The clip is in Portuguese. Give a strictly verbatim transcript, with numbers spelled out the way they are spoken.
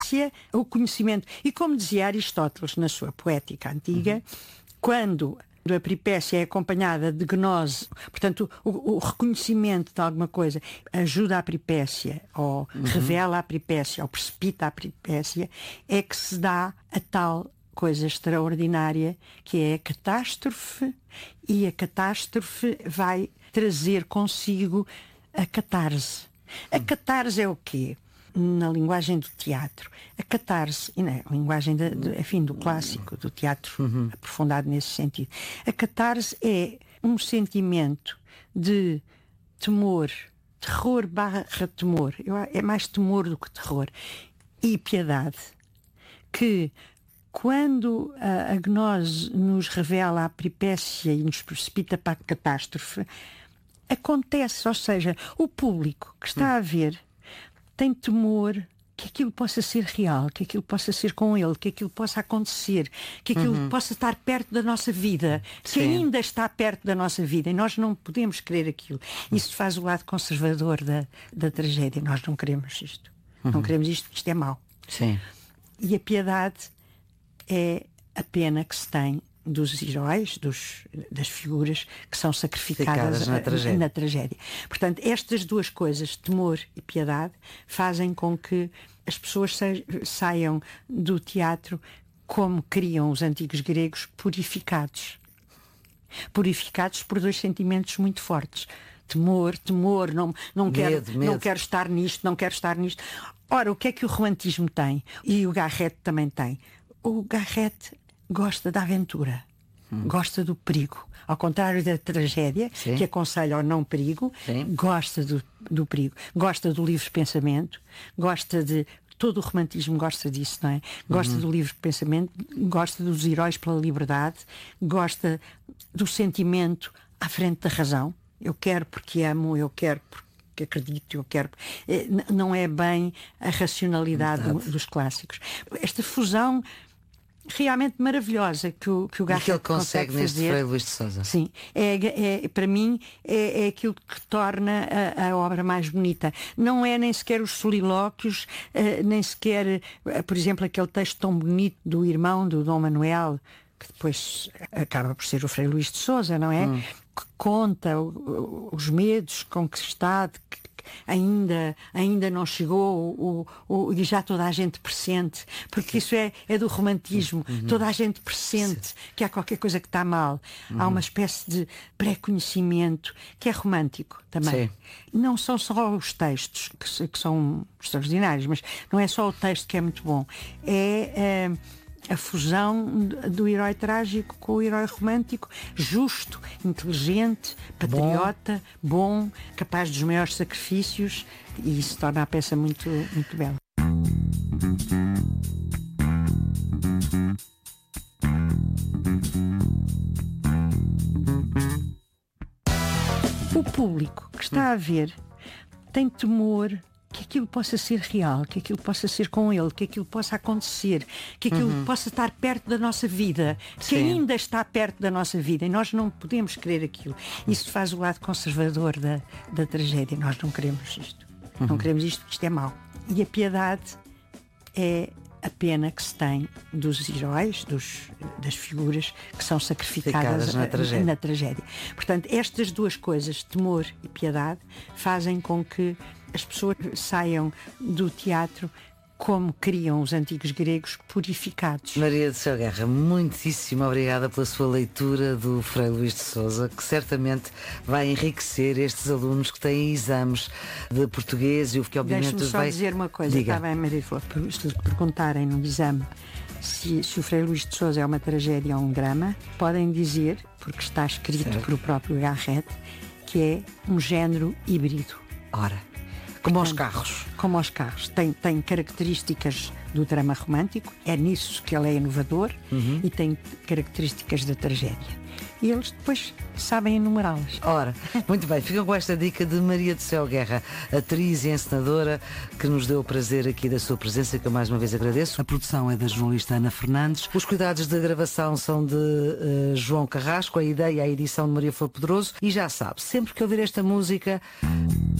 peripécia, o conhecimento. E como dizia Aristóteles na sua Poética Antiga, uhum. quando a peripécia é acompanhada de gnose, portanto o, o reconhecimento de alguma coisa ajuda a peripécia, ou uhum. revela a peripécia, ou precipita a peripécia, é que se dá a tal coisa extraordinária que é a catástrofe, e a catástrofe vai trazer consigo a catarse. A catarse é o quê? Na linguagem do teatro, a catarse, e na linguagem de, de, enfim, do clássico, do teatro uhum. aprofundado nesse sentido, a catarse é um sentimento de temor, terror barra temor, eu, é mais temor do que terror, e piedade, que quando a, a gnose nos revela a peripécia e nos precipita para a catástrofe, acontece, ou seja, o público que está a ver tem temor que aquilo possa ser real, que aquilo possa ser com ele, que aquilo possa acontecer, que aquilo uhum. possa estar perto da nossa vida, que Sim. ainda está perto da nossa vida, e nós não podemos querer aquilo. Isso faz o lado conservador da, da tragédia. Nós não queremos isto. Uhum. Não queremos isto, isto é mau. Sim. E a piedade é a pena que se tem dos heróis, dos, das figuras que são sacrificadas na tragédia. na tragédia. Portanto, estas duas coisas, temor e piedade, fazem com que as pessoas sa- saiam do teatro como queriam os antigos gregos, purificados. Purificados por dois sentimentos muito fortes. Temor, temor, não, não, medo, quero, medo. não quero estar nisto, não quero estar nisto. Ora, o que é que o romantismo tem? E o Garrett também tem. O Garrett gosta da aventura, hum. gosta do perigo. Ao contrário da tragédia, Sim. que aconselha ao não perigo, Sim. gosta do, do perigo. Gosta do livre pensamento, gosta de... Todo o romantismo gosta disso, não é? Gosta uhum. do livre pensamento, gosta dos heróis pela liberdade, gosta do sentimento à frente da razão. Eu quero porque amo, eu quero porque acredito, eu quero... Não é bem a racionalidade do, dos clássicos. Esta fusão realmente maravilhosa que o, que o Garrett que ele consegue, consegue neste fazer. Frei Luís de Sousa. Sim, é, é, para mim é, é aquilo que torna a, a obra mais bonita. Não é nem sequer os solilóquios, uh, nem sequer, uh, por exemplo, aquele texto tão bonito do irmão do Dom Manuel, que depois acaba por ser o Frei Luís de Sousa, não é? Hum. Que conta o, o, os medos com que está, que ainda, ainda não chegou o, o, e já toda a gente pressente, porque isso é, é do romantismo, uhum. toda a gente pressente Sim. que há qualquer coisa que está mal. Uhum. Há uma espécie de pré-conhecimento que é romântico também. Sim. Não são só os textos que, que são extraordinários, mas não é só o texto que é muito bom. É... é a fusão do herói trágico com o herói romântico, justo, inteligente, patriota, bom, bom capaz dos maiores sacrifícios, e isso torna a peça muito, muito bela. O público que está a ver tem temor que aquilo possa ser real, que aquilo possa ser com ele, que aquilo possa acontecer, que aquilo uhum. possa estar perto da nossa vida, Sim. que ainda está perto da nossa vida, e nós não podemos querer aquilo. Isso faz o lado conservador da, da tragédia. Nós não queremos isto. Uhum. Não queremos isto, isto é mau. E a piedade é a pena que se tem dos heróis, dos, das figuras que são sacrificadas na tragédia. na tragédia. Portanto, estas duas coisas, temor e piedade, fazem com que as pessoas saiam do teatro como queriam os antigos gregos, purificados. Maria do Céu Guerra, muitíssimo obrigada pela sua leitura do Frei Luís de Sousa, que certamente vai enriquecer estes alunos que têm exames de português e o que obviamente Deixe-me só vai... dizer uma coisa. Diga. Está bem, Maria Flor, se perguntarem no exame se, se o Frei Luís de Sousa é uma tragédia ou um drama, podem dizer, porque está escrito certo. Pelo próprio Garrett, que é um género híbrido. Ora, como aos carros. Como aos carros. Tem, tem características do drama romântico, é nisso que ele é inovador, uhum. e tem características da tragédia. E eles depois sabem enumerá-las. Ora, muito bem, ficam com esta dica de Maria do Céu Guerra, atriz e encenadora, que nos deu o prazer aqui da sua presença, que eu mais uma vez agradeço. A produção é da jornalista Ana Fernandes. Os cuidados da gravação são de uh, João Carrasco, a ideia e a edição de Maria Flor Pedroso. E já sabe, sempre que ouvir esta música...